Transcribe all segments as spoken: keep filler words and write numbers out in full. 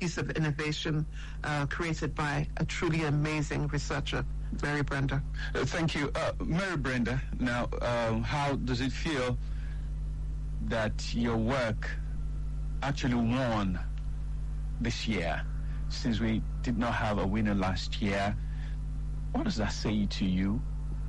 piece of innovation uh, created by a truly amazing researcher, Mary Brenda. Uh, thank you. Uh, Mary Brenda, now, uh, how does it feel that your work actually won this year, since we did not have a winner last year? What does that say to you?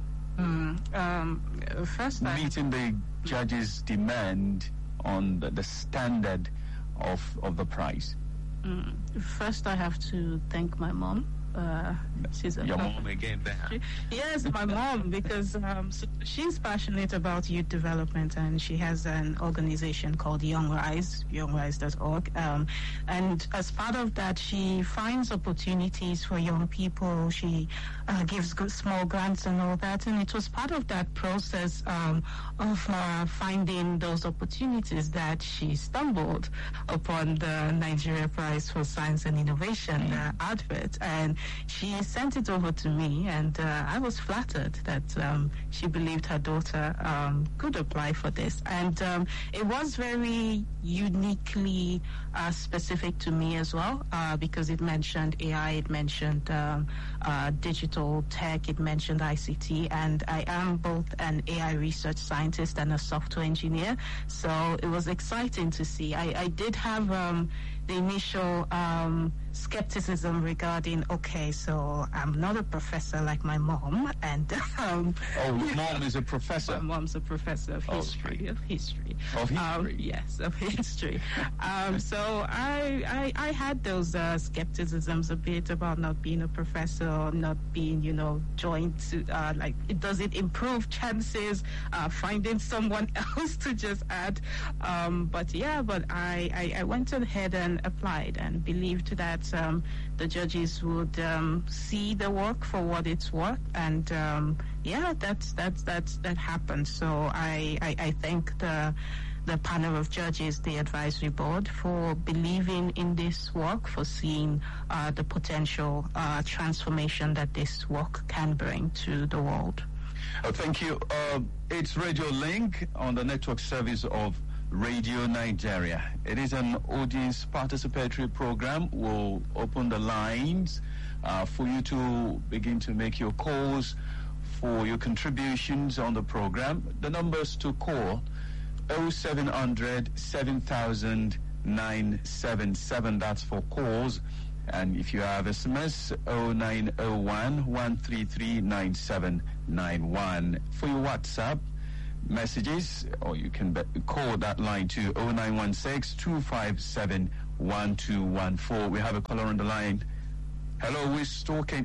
Mm, um, first, meeting I... the judges' demand on the, the standard of of the prize. Mm, first, I have to thank my mom. Uh, she's a Your mom again there. Yes, my mom, because um, so she's passionate about youth development, and she has an organization called Young Rise, young rise dot org. Um, and as part of that, she finds opportunities for young people. She uh, gives good, small grants and all that. And it was part of that process um, of uh, finding those opportunities that she stumbled upon the Nigeria Prize for Science and Innovation uh, advert. And she sent it over to me, and uh, I was flattered that um, she believed her daughter um, could apply for this. And um, it was very uniquely uh, specific to me as well, uh, because it mentioned A I, it mentioned um, uh, digital tech, it mentioned I C T, and I am both an A I research scientist and a software engineer, so it was exciting to see. I, I did have um, the initial um, skepticism regarding, okay, so I'm not a professor like my mom, and um, oh, mom is a professor. My mom's a professor of history, oh, of history, of history. Um, yes, of history. um, so I, I, I had those uh, skepticisms a bit about not being a professor, or not being, you know, joined to uh, like, it does it improve chances uh, finding someone else to just add. Um, but yeah, but I, I, I went ahead and applied and believed that um, the judges would um, see the work for what it's worth, and um, yeah, that's that's that's that happened. So I, I I thank the the panel of judges, the advisory board, for believing in this work, for seeing uh, the potential uh, transformation that this work can bring to the world. Oh, thank you. Uh, it's Radio Link on the network service of Radio Nigeria. It is an audience participatory program. We'll open the lines uh, for you to begin to make your calls for your contributions on the program. The numbers to call: oh seven hundred, seven thousand, nine seven seven. That's for calls. And if you have S M S, oh nine oh one, one three three, nine seven nine one. For your WhatsApp messages, or you can be- call that line to oh nine one six, two five seven, one two one four. We have a caller on the line. Hello, who is talking?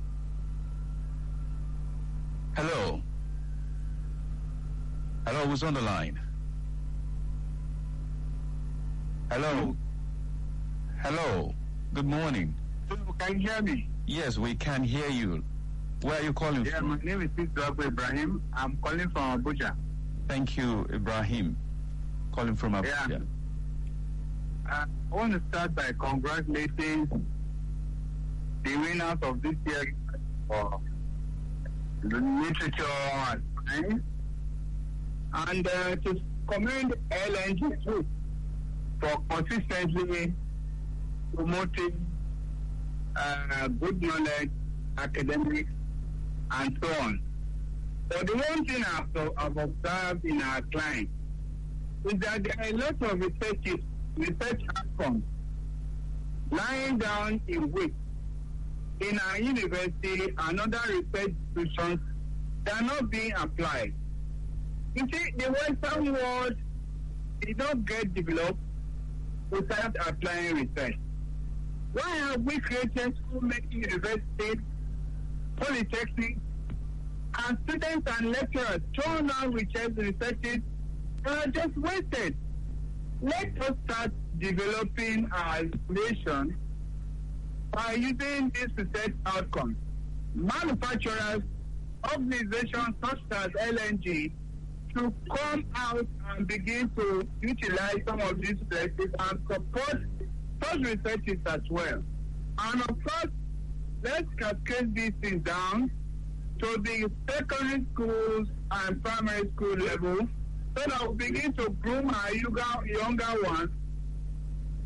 Hello? Hello, who's on the line? Hello? Hello? Good morning. Can you hear me? Yes, we can hear you. Where are you calling yeah, from? My name is Abu Ibrahim. I'm calling from Abuja. Thank you, Ibrahim. Calling from Abuja. Yeah. Uh, I want to start by congratulating the winners of this year for the literature and science, and uh, to commend L N G too for consistently promoting uh, good knowledge, academics, and so on. But the one thing I've, I've observed in our clients is that there are a lot of research, research outcomes lying down in wait in our university and other research institutions that are not being applied. You see, the Western world did not get developed without applying research. Why have we created so many universities, polytechnics, and students and lecturers thrown out research researches that are just wasted? Let us start developing our nation by using these research outcomes. Manufacturers, organizations such as L N G, to come out and begin to utilize some of these researches and support such researches as well. And of course, let's cascade these things down to the secondary schools and primary school level so that we begin to groom our younger, younger ones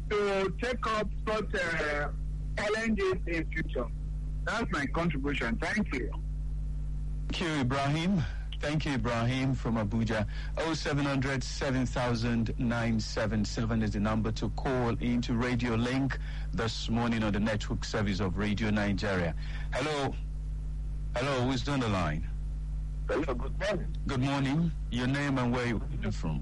to take up such uh, challenges in future. That's my contribution. Thank you. Thank you, Ibrahim. Thank you, Ibrahim from Abuja. oh seven hundred, seven thousand, nine seven seven is the number to call into Radio Link this morning on the network service of Radio Nigeria. Hello. Hello, who's on the line? Hello, good morning. Good morning. Your name and where you're from?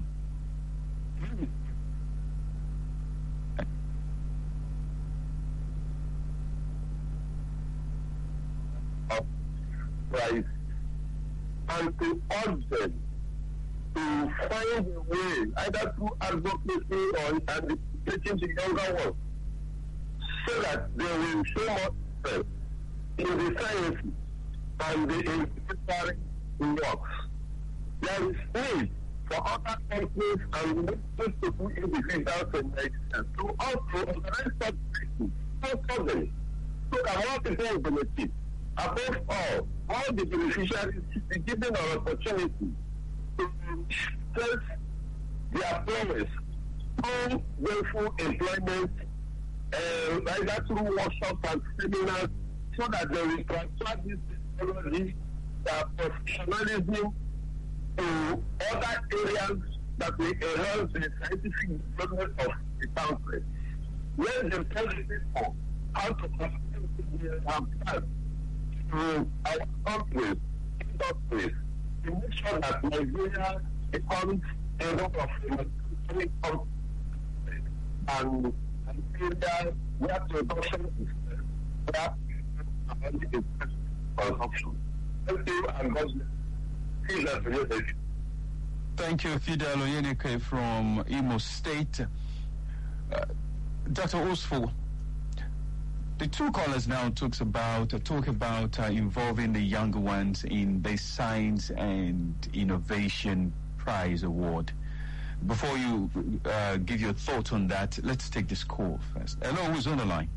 Right. And to urge them to find a way, either through advocacy or educating the younger ones, so that they will show more interest in the science and the inquiry works. There is need for other countries and most people individuals and nations to also organize such places, sponsor them, so that more people will benefit. Above all, all the beneficiaries should be given an opportunity to test their promise through gainful employment, uh, either through workshops and seminars, so that they will transfer this technology, their professionalism, to other areas that will enhance the scientific development of the country. When they tell the people how to construct have plans to our countries, industries, to make sure that Nigeria becomes a hub of manufacturing country and an area where production is where is consumption. Thank you and God bless. Thank you, Fidel Oyeneke from Imo State. Uh, Doctor Osfo, the two callers now talks about uh, talk about uh, involving the younger ones in the Science and Innovation Prize Award. Before you uh, give your thought on that, let's take this call first. Hello, who's on the line?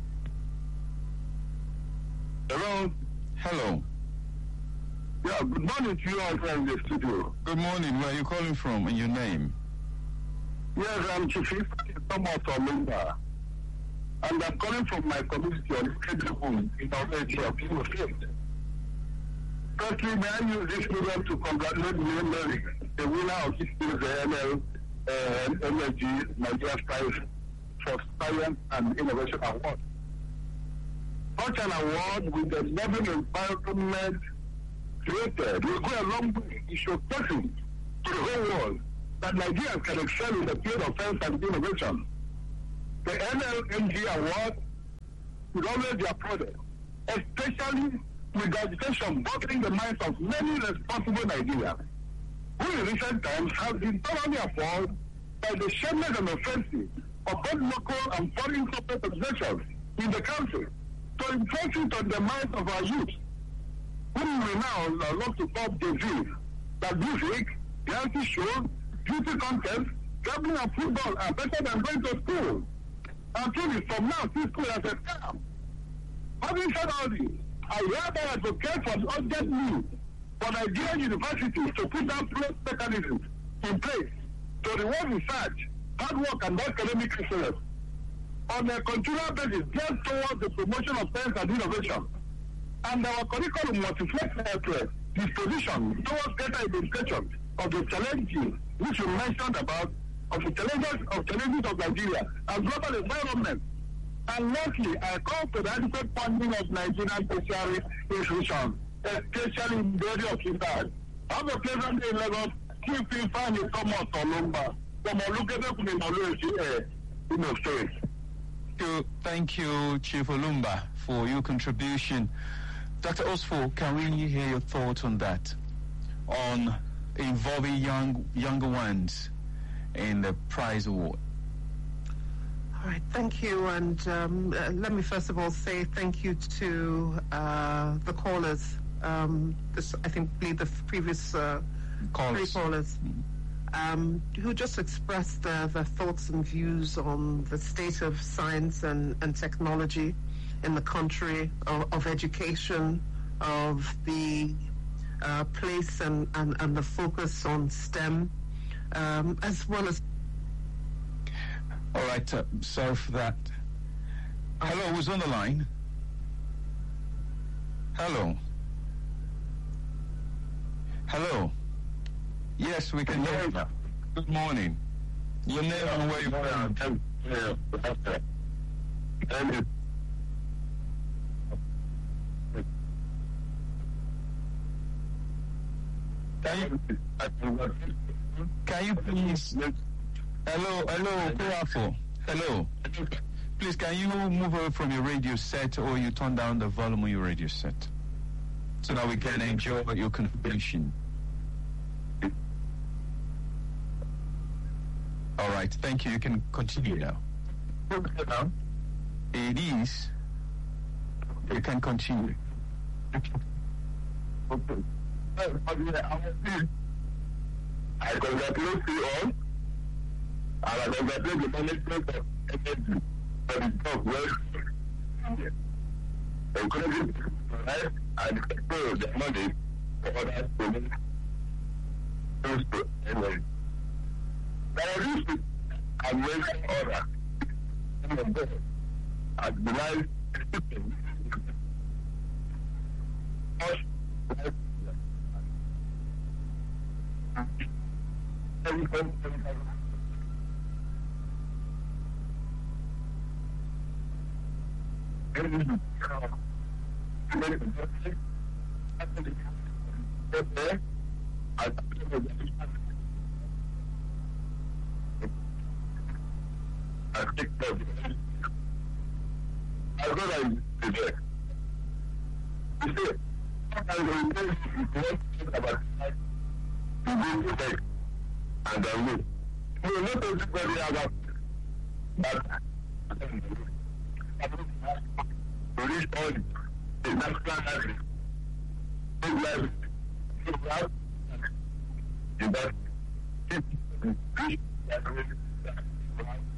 Hello. Hello. Yeah, good morning to you all from the studio. Good morning. Where are you calling from and your name? Yes, I'm Chief Thomas Olumba. And I'm calling from my community on Kedribun in our area of Imo State. Firstly, may I use this program to congratulate Neil Merrick, the winner of this year's N L uh, Energy Nigeria Prize for Science and Innovation Award. Such an award with the loving environment created will go a long way in showcasing to the whole world that Nigerians can excel in the field of science and innovation. The N L M G Award is always be applauded, especially with the agitation boggling the minds of many responsible Nigerians, who in recent times have been thoroughly appalled by the shameless and offensive of both local and foreign corporate organizations in the country to influence it on the minds of our youth, whom we now uh, love to call disease, that music, reality shows, beauty content, gambling and football are better than going to school. And truly, from now, see school as a scam. Having said all this, I hereby advocate for the urgent need for Nigerian universities to put down close mechanisms in place to reward research, hard work, and academic excellence on a continual basis geared towards the promotion of science and innovation. And our curriculum must reflect our disposition towards greater identification of the challenges which you mentioned about, of the challenges of challenges of Nigeria and global environment. And lastly, I call for the adequate funding of Nigerian tertiary institutions, especially in the area of research. Have a pleasant day in Lagos. Keep in fine in Thomas Olumba. From Olukebe Kuminolu, in the States. Thank you, thank you, Chief Olumba, for your contribution. Doctor Osfo, can we hear your thoughts on that, on involving young younger ones in the prize award? All right, thank you. And um, uh, let me first of all say thank you to uh, the callers. Um, this, I think, believe the previous uh, three callers um, who just expressed their, their thoughts and views on the state of science and, and technology in the country, of, of education, of the uh, place and, and, and the focus on STEM, um, as well as All right, uh, sorry for that. Hello, who's on the line? Hello. Hello. Yes, we can hear you now. Good morning. Your name and where you're from? Can you, can you please? Hello, hello, Kurafo. Hello. Please, can you move away from your radio set, or you turn down the volume of your radio set, so that we can enjoy your contribution? All right, thank you. You can continue now. It is. You can continue. I congratulate you all, and I congratulate the management of M S D for the job well. Encouraging people to rise and control their money for others to make those to anyway. Now, this is a major order. And the life system. And then look, you know, not everybody has a but to reach all the national library, big library, you have the best reach library,